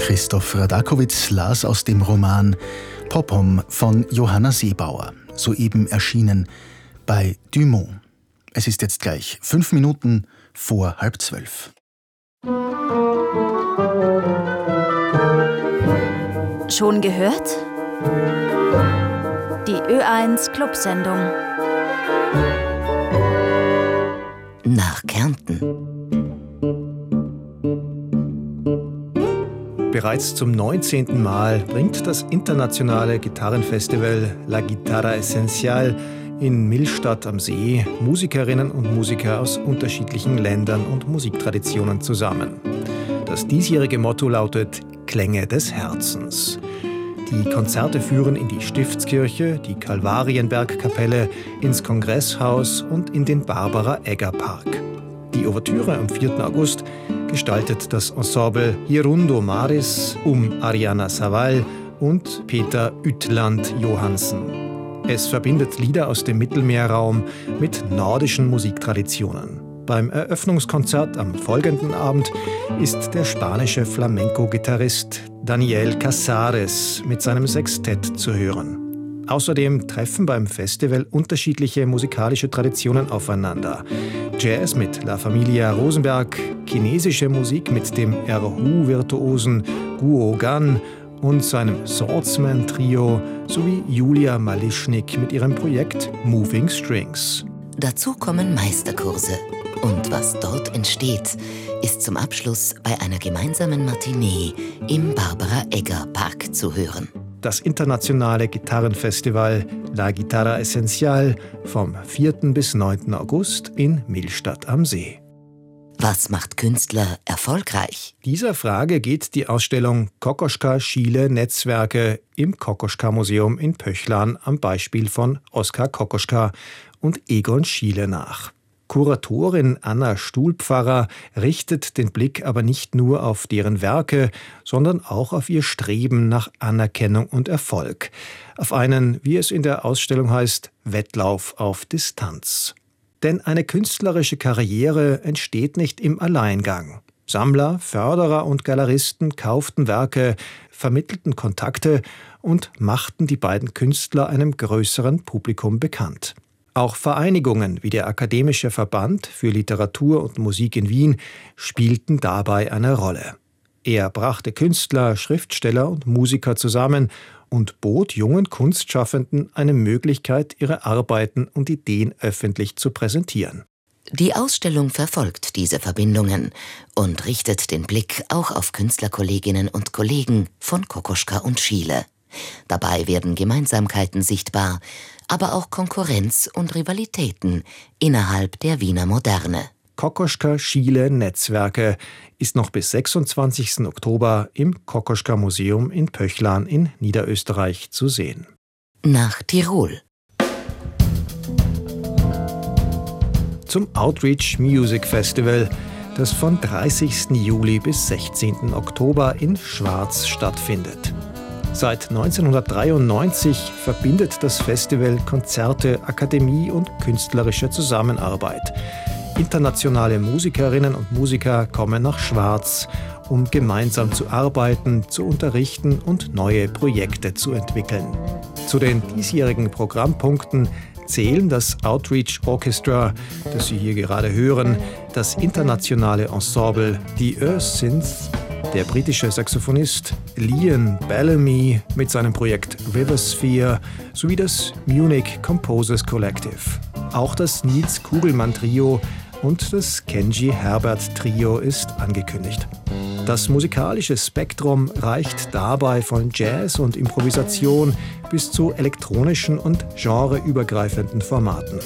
Christoph Radakowitz las aus dem Roman Popom von Johanna Seebauer, soeben erschienen bei Dumont. Es ist jetzt gleich 5 Minuten vor 11:30. Schon gehört? Die Ö1 Clubsendung. Nach Kärnten. Bereits zum 19. Mal bringt das internationale Gitarrenfestival La Guitarra Esencial in Millstatt am See Musikerinnen und Musiker aus unterschiedlichen Ländern und Musiktraditionen zusammen. Das diesjährige Motto lautet Klänge des Herzens. Die Konzerte führen in die Stiftskirche, die Kalvarienbergkapelle, ins Kongresshaus und in den Barbara-Egger-Park. Die Ouvertüre am 4. August gestaltet das Ensemble Hirundo Maris um Ariana Savall und Peter Ütland Johansen. Es verbindet Lieder aus dem Mittelmeerraum mit nordischen Musiktraditionen. Beim Eröffnungskonzert am folgenden Abend ist der spanische Flamenco-Gitarrist Daniel Casares mit seinem Sextett zu hören. Außerdem treffen beim Festival unterschiedliche musikalische Traditionen aufeinander. Jazz mit La Familia Rosenberg, chinesische Musik mit dem Erhu-Virtuosen Guo Gan und seinem Swordsman-Trio sowie Julia Malischnik mit ihrem Projekt Moving Strings. Dazu kommen Meisterkurse. Und was dort entsteht, ist zum Abschluss bei einer gemeinsamen Matinee im Barbara-Egger-Park zu hören. Das internationale Gitarrenfestival La Guitarra Esencial vom 4. bis 9. August in Millstatt am See. Was macht Künstler erfolgreich? Dieser Frage geht die Ausstellung Kokoschka Schiele Netzwerke im Kokoschka-Museum in Pöchlan am Beispiel von Oskar Kokoschka und Egon Schiele nach. Kuratorin Anna Stuhlpfarrer richtet den Blick aber nicht nur auf deren Werke, sondern auch auf ihr Streben nach Anerkennung und Erfolg. Auf einen, wie es in der Ausstellung heißt, Wettlauf auf Distanz. Denn eine künstlerische Karriere entsteht nicht im Alleingang. Sammler, Förderer und Galeristen kauften Werke, vermittelten Kontakte und machten die beiden Künstler einem größeren Publikum bekannt. Auch Vereinigungen wie der Akademische Verband für Literatur und Musik in Wien spielten dabei eine Rolle. Er brachte Künstler, Schriftsteller und Musiker zusammen und bot jungen Kunstschaffenden eine Möglichkeit, ihre Arbeiten und Ideen öffentlich zu präsentieren. Die Ausstellung verfolgt diese Verbindungen und richtet den Blick auch auf Künstlerkolleginnen und Kollegen von Kokoschka und Schiele. Dabei werden Gemeinsamkeiten sichtbar, aber auch Konkurrenz und Rivalitäten innerhalb der Wiener Moderne. Kokoschka Schiele Netzwerke ist noch bis 26. Oktober im Kokoschka-Museum in Pöchlan in Niederösterreich zu sehen. Nach Tirol. Zum Outreach Music Festival, das von 30. Juli bis 16. Oktober in Schwaz stattfindet. Seit 1993 verbindet das Festival Konzerte, Akademie und künstlerische Zusammenarbeit. Internationale Musikerinnen und Musiker kommen nach Schwaz, um gemeinsam zu arbeiten, zu unterrichten und neue Projekte zu entwickeln. Zu den diesjährigen Programmpunkten zählen das Outreach Orchestra, das Sie hier gerade hören, das internationale Ensemble The Earth Synth, der britische Saxophonist Liam Bellamy mit seinem Projekt Riversphere sowie das Munich Composers Collective. Auch das Nils Kugelmann Trio und das Kenji Herbert Trio ist angekündigt. Das musikalische Spektrum reicht dabei von Jazz und Improvisation bis zu elektronischen und genreübergreifenden Formaten.